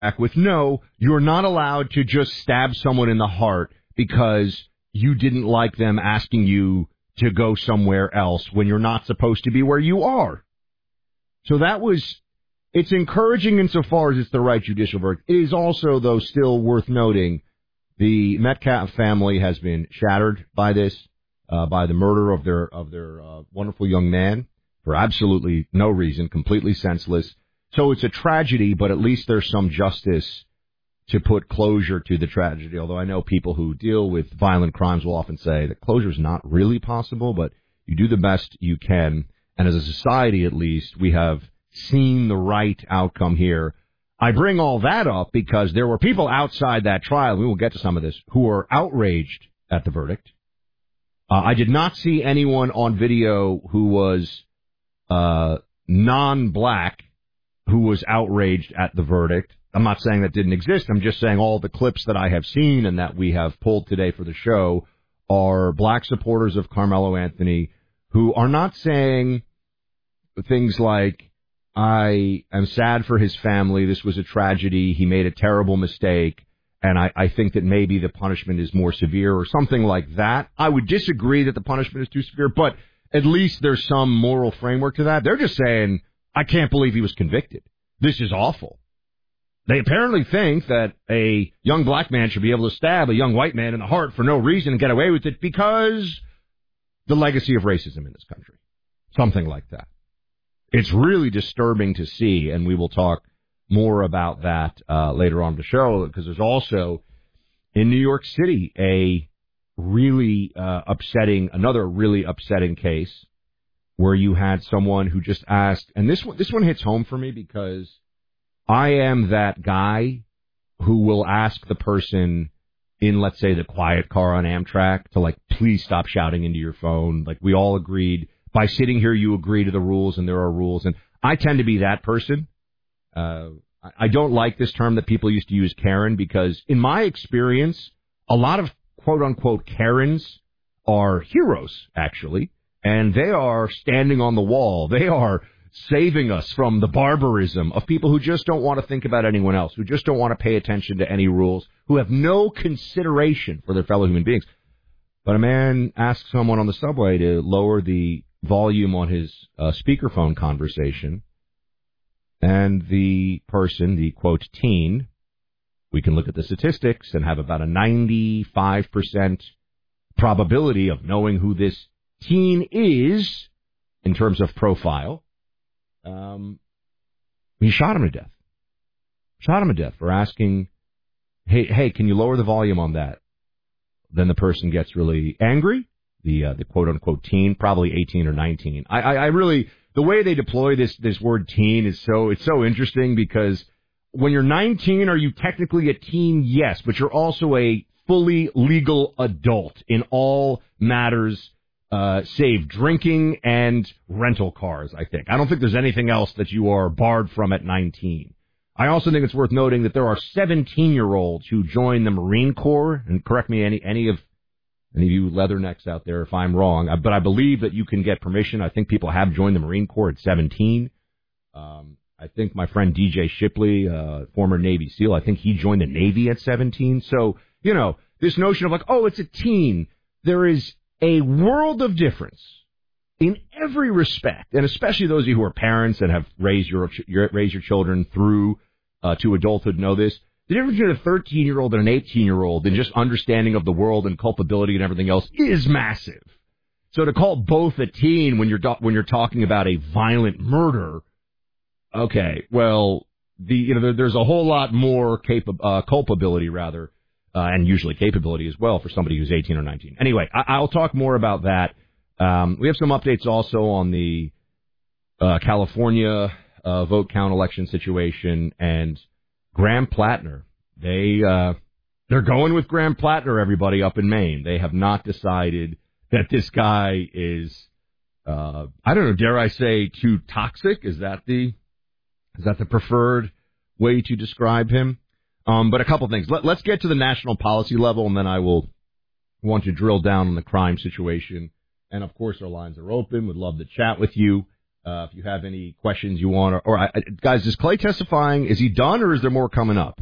back with, no, you're not allowed to just stab someone in the heart because you didn't like them asking you to go somewhere else when you're not supposed to be where you are. So it's encouraging insofar as it's the right judicial verdict. It is also, though, still worth noting the Metcalf family has been shattered by this, by the murder of their wonderful young man for absolutely no reason, completely senseless. So it's a tragedy, but at least there's some justice to put closure to the tragedy, although I know people who deal with violent crimes will often say that closure is not really possible, but you do the best you can. And as a society, at least, we have seen the right outcome here. I bring all that up because there were people outside that trial, we will get to some of this, who were outraged at the verdict. I did not see anyone on video who was non-black who was outraged at the verdict. I'm not saying that didn't exist. I'm just saying all the clips that I have seen and that we have pulled today for the show are black supporters of Carmelo Anthony who are not saying things like, I am sad for his family. This was a tragedy. He made a terrible mistake. And I think that maybe the punishment is more severe or something like that. I would disagree that the punishment is too severe, but at least there's some moral framework to that. They're just saying, I can't believe he was convicted. This is awful. They apparently think that a young black man should be able to stab a young white man in the heart for no reason and get away with it because the legacy of racism in this country. Something like that. It's really disturbing to see, and we will talk more about that later on the show, because there's also, in New York City, another really upsetting case where you had someone who just asked, and this one hits home for me because I am that guy who will ask the person in, let's say, the quiet car on Amtrak to, like, please stop shouting into your phone. Like, we all agreed. By sitting here, you agree to the rules, and there are rules. And I tend to be that person. I don't like this term that people used to use, Karen, because in my experience, a lot of quote-unquote Karens are heroes, actually, and they are standing on the wall. They are saving us from the barbarism of people who just don't want to think about anyone else, who just don't want to pay attention to any rules, who have no consideration for their fellow human beings. But a man asked someone on the subway to lower the volume on his speakerphone conversation, and the person, the quote teen, we can look at the statistics and have about a 95% probability of knowing who this teen is in terms of profile. He shot him to death. Shot him to death for asking, hey, can you lower the volume on that? Then the person gets really angry. The quote-unquote teen, probably 18 or 19. I really, the way they deploy this word teen is it's so interesting because when you're 19, are you technically a teen? Yes, but you're also a fully legal adult in all matters, save drinking and rental cars, I think. I don't think there's anything else that you are barred from at 19. I also think it's worth noting that there are 17-year-olds who join the Marine Corps, and correct me, any of you leathernecks out there if I'm wrong, but I believe that you can get permission. I think people have joined the Marine Corps at 17. I think my friend DJ Shipley, former Navy SEAL, I think he joined the Navy at 17. So, this notion of like, oh, it's a teen. There is a world of difference in every respect, and especially those of you who are parents and have raised your children through to adulthood know this. The difference between a 13-year-old and an 18-year-old in just understanding of the world and culpability and everything else is massive. So to call both a teen when you're talking about a violent murder, okay, well, there's a whole lot more culpability rather, and usually capability as well for somebody who's 18 or 19. Anyway, I'll talk more about that. We have some updates also on the California vote count election situation and Graham Plattner. They're going with Graham Plattner, everybody up in Maine. They have not decided that this guy is, I don't know, dare I say, too toxic? Is that the preferred way to describe him? But a couple things. Let's get to the national policy level, and then I will want to drill down on the crime situation. And, of course, our lines are open. Would love to chat with you. If you have any questions you want, guys, is Clay testifying? Is he done, or is there more coming up?